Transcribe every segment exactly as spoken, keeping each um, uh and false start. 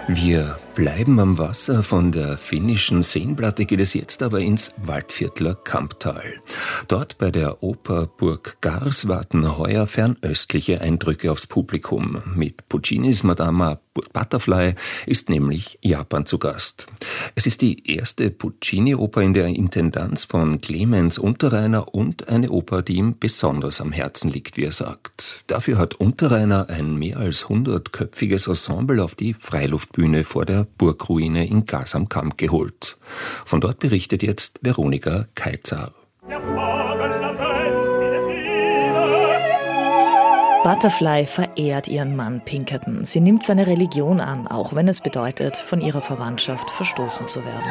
Wir bleiben am Wasser. Von der finnischen Seenplatte geht es jetzt aber ins Waldviertler Kamptal. Dort bei der Oper Burg Gars warten heuer fernöstliche Eindrücke aufs Publikum. Mit Puccinis Madama Butterfly ist nämlich Japan zu Gast. Es ist die erste Puccini-Oper in der Intendanz von Clemens Unterreiner und eine Oper, die ihm besonders am Herzen liegt, wie er sagt. Dafür hat Unterreiner ein mehr als hundertköpfiges Ensemble auf die Freiluftbühne vor der Burgruine in Gars am Kamp geholt. Von dort berichtet jetzt Veronika Kaizar. Butterfly verehrt ihren Mann Pinkerton. Sie nimmt seine Religion an, auch wenn es bedeutet, von ihrer Verwandtschaft verstoßen zu werden.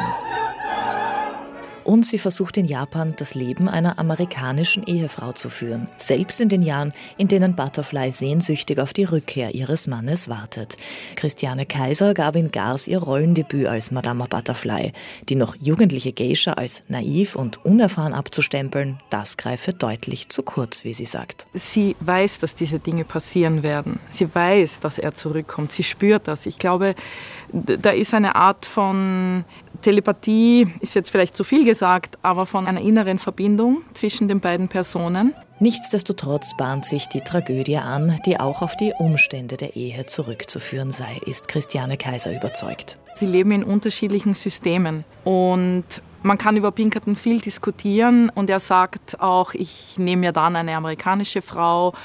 Und sie versucht in Japan, das Leben einer amerikanischen Ehefrau zu führen. Selbst in den Jahren, in denen Butterfly sehnsüchtig auf die Rückkehr ihres Mannes wartet. Christiane Kaiser gab in Gars ihr Rollendebüt als Madama Butterfly. Die noch jugendliche Geisha als naiv und unerfahren abzustempeln, das greife deutlich zu kurz, wie sie sagt. Sie weiß, dass diese Dinge passieren werden. Sie weiß, dass er zurückkommt. Sie spürt das. Ich glaube, da ist eine Art von Telepathie, ist jetzt vielleicht zu viel gesagt, aber von einer inneren Verbindung zwischen den beiden Personen. Nichtsdestotrotz bahnt sich die Tragödie an, die auch auf die Umstände der Ehe zurückzuführen sei, ist Christiane Kaiser überzeugt. Sie leben in unterschiedlichen Systemen und man kann über Pinkerton viel diskutieren und er sagt auch, ich nehme mir dann eine amerikanische Frau,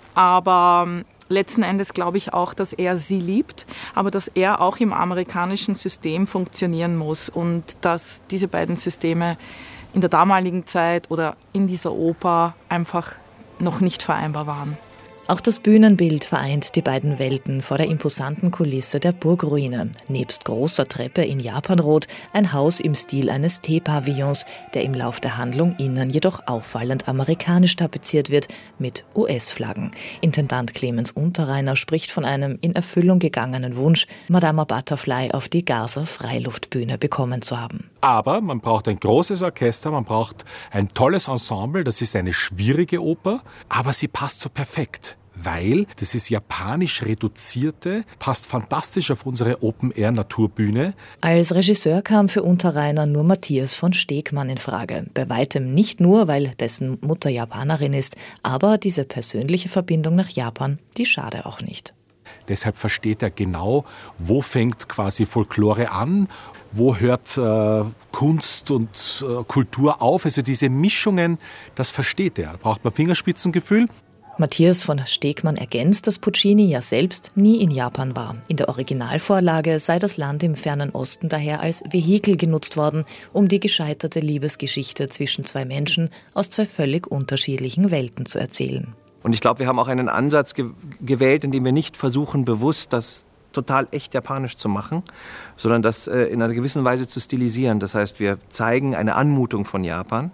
aber letzten Endes glaube ich auch, dass er sie liebt, aber dass er auch im amerikanischen System funktionieren muss und dass diese beiden Systeme in der damaligen Zeit oder in dieser Oper einfach noch nicht vereinbar waren. Auch das Bühnenbild vereint die beiden Welten vor der imposanten Kulisse der Burgruine. Nebst großer Treppe in Japanrot ein Haus im Stil eines Teepavillons, der im Lauf der Handlung innen jedoch auffallend amerikanisch tapeziert wird mit U S-Flaggen. Intendant Clemens Unterreiner spricht von einem in Erfüllung gegangenen Wunsch, Madama Butterfly auf die Garser Freiluftbühne bekommen zu haben. Aber man braucht ein großes Orchester, man braucht ein tolles Ensemble. Das ist eine schwierige Oper, aber sie passt so perfekt. Weil das ist japanisch reduzierte, passt fantastisch auf unsere Open-Air-Naturbühne. Als Regisseur kam für Unterreiner nur Matthias von Stegmann in Frage. Bei weitem nicht nur, weil dessen Mutter Japanerin ist, aber diese persönliche Verbindung nach Japan, die schade auch nicht. Deshalb versteht er genau, wo fängt quasi Folklore an, wo hört äh, Kunst und äh, Kultur auf. Also diese Mischungen, das versteht er. Da braucht man Fingerspitzengefühl. Matthias von Stegmann ergänzt, dass Puccini ja selbst nie in Japan war. In der Originalvorlage sei das Land im fernen Osten daher als Vehikel genutzt worden, um die gescheiterte Liebesgeschichte zwischen zwei Menschen aus zwei völlig unterschiedlichen Welten zu erzählen. Und ich glaube, wir haben auch einen Ansatz ge- gewählt, in dem wir nicht versuchen, bewusst das total echt japanisch zu machen, sondern das äh, in einer gewissen Weise zu stilisieren. Das heißt, wir zeigen eine Anmutung von Japan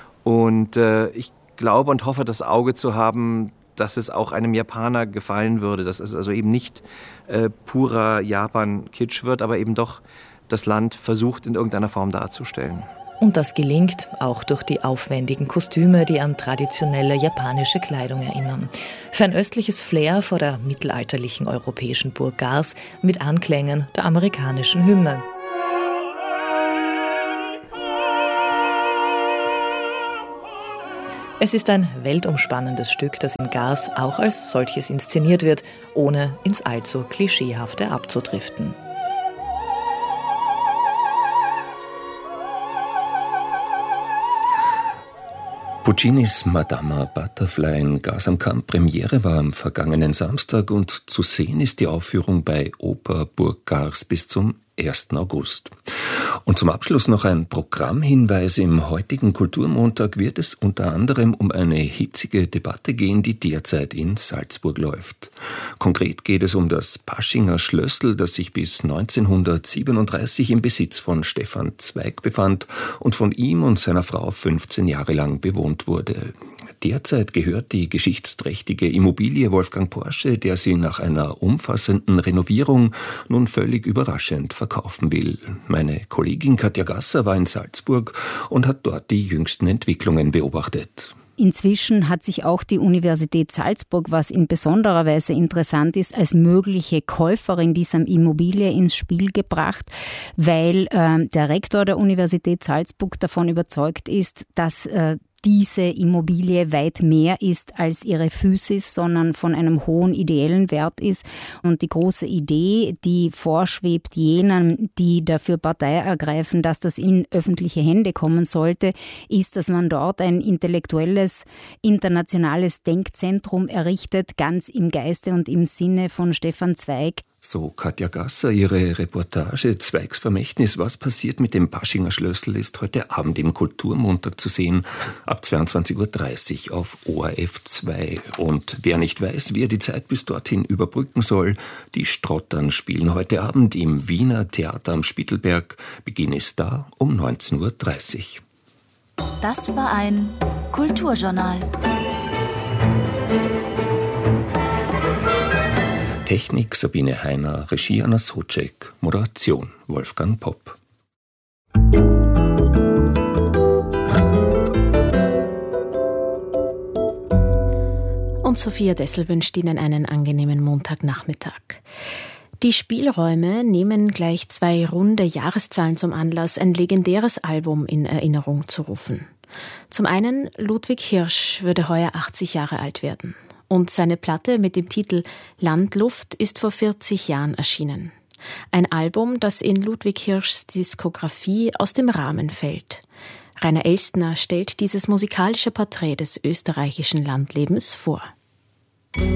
und äh, ich glaube und hoffe, das Auge zu haben, dass es auch einem Japaner gefallen würde, dass es also eben nicht äh, purer Japan-Kitsch wird, aber eben doch das Land versucht in irgendeiner Form darzustellen. Und das gelingt auch durch die aufwendigen Kostüme, die an traditionelle japanische Kleidung erinnern. Fernöstliches Flair vor der mittelalterlichen europäischen Burg Gars mit Anklängen der amerikanischen Hymne. Es ist ein weltumspannendes Stück, das in Gars auch als solches inszeniert wird, ohne ins allzu Klischeehafte abzudriften. Puccinis Madama Butterfly in Gars am Kamp Premiere war am vergangenen Samstag und zu sehen ist die Aufführung bei Oper Burg Gars bis zum ersten August. Und zum Abschluss noch ein Programmhinweis. Im heutigen Kulturmontag wird es unter anderem um eine hitzige Debatte gehen, die derzeit in Salzburg läuft. Konkret geht es um das Paschinger Schlössl, das sich bis neunzehnhundertsiebenunddreißig im Besitz von Stefan Zweig befand und von ihm und seiner Frau fünfzehn Jahre lang bewohnt wurde. Derzeit gehört die geschichtsträchtige Immobilie Wolfgang Porsche, der sie nach einer umfassenden Renovierung nun völlig überraschend verkaufen will. Meine Kollegin Katja Gasser war in Salzburg und hat dort die jüngsten Entwicklungen beobachtet. Inzwischen hat sich auch die Universität Salzburg, was in besonderer Weise interessant ist, als mögliche Käuferin dieser Immobilie ins Spiel gebracht, weil äh, der Rektor der Universität Salzburg davon überzeugt ist, dass äh, diese Immobilie weit mehr ist als ihre Physis, sondern von einem hohen ideellen Wert ist. Und die große Idee, die vorschwebt jenen, die dafür Partei ergreifen, dass das in öffentliche Hände kommen sollte, ist, dass man dort ein intellektuelles, internationales Denkzentrum errichtet, ganz im Geiste und im Sinne von Stefan Zweig. So Katja Gasser, ihre Reportage Zweigs Vermächtnis, was passiert mit dem Paschinger Schlössl, ist heute Abend im Kulturmontag zu sehen, ab zweiundzwanzig Uhr dreißig auf O R F zwei. Und wer nicht weiß, wie er die Zeit bis dorthin überbrücken soll, die Strottern spielen heute Abend im Wiener Theater am Spittelberg. Beginn ist da um neunzehn Uhr dreißig. Das war ein Kulturjournal. Technik Sabine Heiner, Regie Anna Socek, Moderation Wolfgang Popp. Und Sophia Dessel wünscht Ihnen einen angenehmen Montagnachmittag. Die Spielräume nehmen gleich zwei runde Jahreszahlen zum Anlass, ein legendäres Album in Erinnerung zu rufen. Zum einen Ludwig Hirsch würde heuer achtzig Jahre alt werden. Und seine Platte mit dem Titel Landluft ist vor vierzig Jahren erschienen. Ein Album, das in Ludwig Hirschs Diskografie aus dem Rahmen fällt. Rainer Elstner stellt dieses musikalische Porträt des österreichischen Landlebens vor.